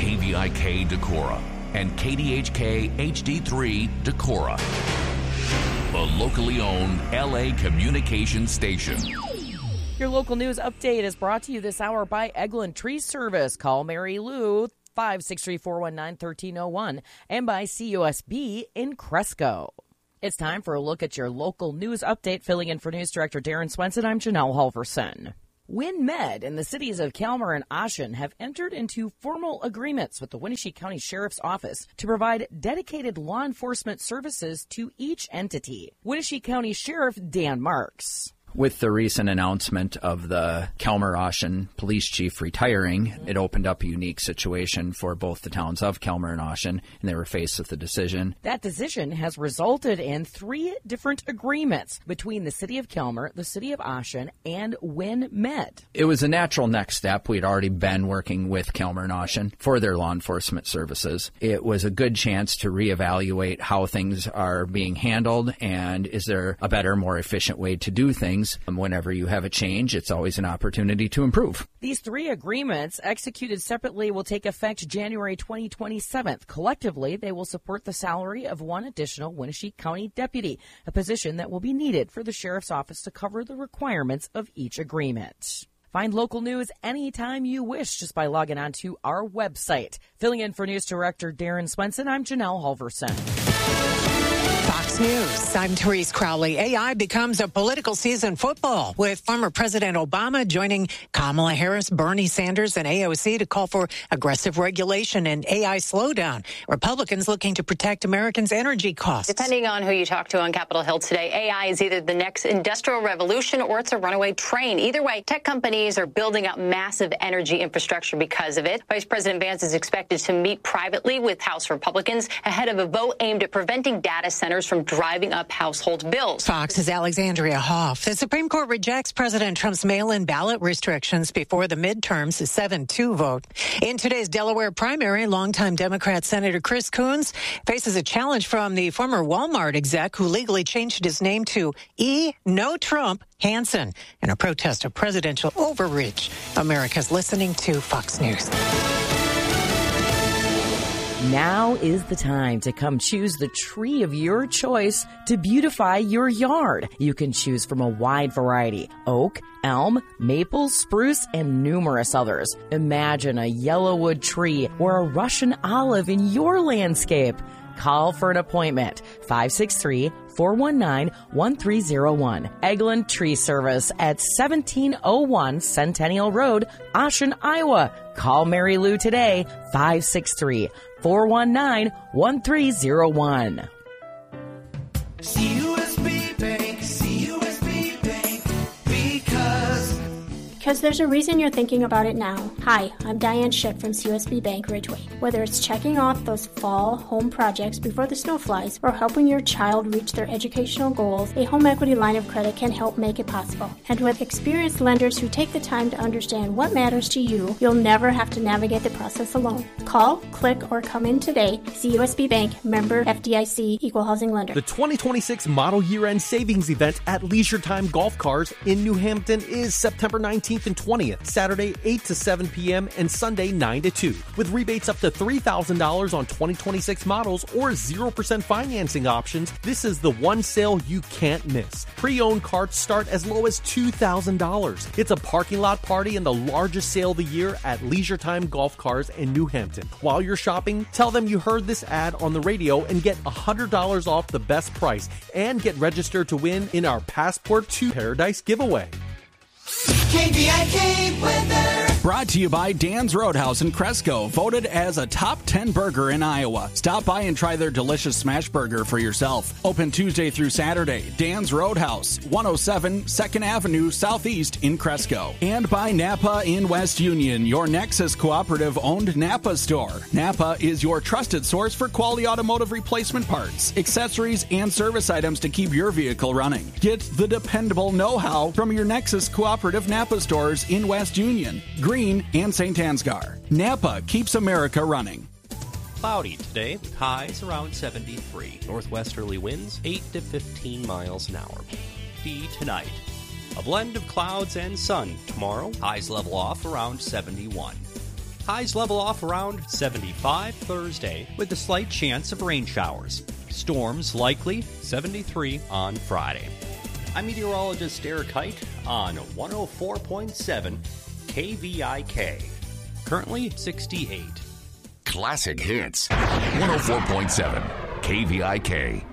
KVIK Decorah and KDHK HD3 Decorah, a locally owned LA communications station. Your local news update is brought to you this hour by Eglin Tree Service. Call Mary Lou, 563-419-1301, and by CUSB in Cresco. It's time for a look at your local news update. Filling in for News Director Darren Swenson, I'm Janelle Halverson. WinMed and the cities of Calmer and Ocean have entered into formal agreements with the Wenatchee County Sheriff's Office to provide dedicated law enforcement services to each entity. Wenatchee County Sheriff Dan Marks. With the recent announcement of the Calmer-Ocean police chief retiring, it opened up a unique situation for both the towns of Calmer and Ocean, and they were faced with a decision. That decision has resulted in 3 different agreements between the city of Calmer, the city of Ocean, and WinMed. It was a natural next step. We'd already been working with Calmer and Ocean for their law enforcement services. It was a good chance to reevaluate how things are being handled, and is there a better, more efficient way to do things. Whenever you have a change, it's always an opportunity to improve. These 3 agreements, executed separately, will take effect January 2027. Collectively, they will support the salary of 1 additional Wenatchee County deputy, a position that will be needed for the Sheriff's Office to cover the requirements of each agreement. Find local news anytime you wish just by logging on to our website. Filling in for News Director Darren Swenson, I'm Janelle Halverson. Fox News, I'm Therese Crowley. AI becomes a political season football, with former President Obama joining Kamala Harris, Bernie Sanders, and AOC to call for aggressive regulation and AI slowdown. Republicans looking to protect Americans' energy costs. Depending on who you talk to on Capitol Hill today, AI is either the next industrial revolution or it's a runaway train. Either way, tech companies are building up massive energy infrastructure because of it. Vice President Vance is expected to meet privately with House Republicans ahead of a vote aimed at preventing data centers from driving up household bills. Fox's Alexandria Hoff. The Supreme Court rejects President Trump's mail-in ballot restrictions before the midterms, a 7-2 vote. In today's Delaware primary, longtime Democrat Senator Chris Coons faces a challenge from the former Walmart exec who legally changed his name to E. No Trump Hansen in a protest of presidential overreach. America's listening to Fox News. Now is the time to come choose the tree of your choice to beautify your yard. You can choose from a wide variety: oak, elm, maple, spruce, and numerous others. Imagine a yellowwood tree or a Russian olive in your landscape. Call for an appointment, 563-419-1301. Eglin Tree Service at 1701 Centennial Road, Ocean, Iowa. Call Mary Lou today, 563-419-1301. CUSB Bank, CUSB Bank, because there's a reason you're thinking about it now. Hi, I'm Diane Schick from CUSB Bank Ridgeway. Whether it's checking off those fall home projects before the snow flies or helping your child reach their educational goals, a home equity line of credit can help make it possible. And with experienced lenders who take the time to understand what matters to you, you'll never have to navigate the process alone. Call, click, or come in today. CUSB Bank, member FDIC, equal housing lender. The 2026 Model Year-End Savings Event at Leisure Time Golf Cars in New Hampton is September 19th and 20th, Saturday 8 to 7 p.m. and Sunday 9 to 2, with rebates up to $3,000 on 2026 models or 0% financing options. This is the one sale you can't miss. Pre-owned carts start as low as $2,000. It's a parking lot party and the largest sale of the year at Leisure Time Golf Cars in New Hampton. While you're shopping, tell them you heard this ad on the radio and get $100 off the best price and get registered to win in our Passport to Paradise giveaway. KVIK weather. Brought to you by Dan's Roadhouse in Cresco, voted as a top 10 burger in Iowa. Stop by and try their delicious smash burger for yourself. Open Tuesday through Saturday. Dan's Roadhouse, 107 2nd Avenue Southeast in Cresco. And by Napa in West Union, your Nexus Cooperative-owned Napa store. Napa is your trusted source for quality automotive replacement parts, accessories, and service items to keep your vehicle running. Get the dependable know-how from your Nexus Cooperative Napa stores in West Union, Green, and St. Ansgar. Napa keeps America running. Cloudy today, with highs around 73. Northwesterly winds 8 to 15 miles an hour. Tonight, a blend of clouds and sun tomorrow. Highs level off around 71. Highs level off around 75 Thursday with a slight chance of rain showers. Storms likely 73 on Friday. I'm meteorologist Eric Height on 104.7 KVIK. Currently 68. Classic hits. 104.7 KVIK.